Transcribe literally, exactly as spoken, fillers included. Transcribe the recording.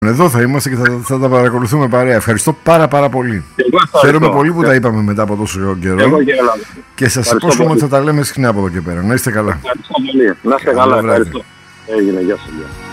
Εδώ θα είμαστε και θα, θα τα παρακολουθούμε παρέα. Ευχαριστώ πάρα πάρα πολύ. Χαίρομαι πολύ που τα είπαμε μετά από τόσο καιρό. Εγώ και, και σας υπόσχομαι ότι θα τα λέμε συχνά από εδώ και πέρα. Να είστε καλά. Ευχαριστώ πολύ. Να είστε καλά. Ευχαριστώ. Έγινε. Γεια σας.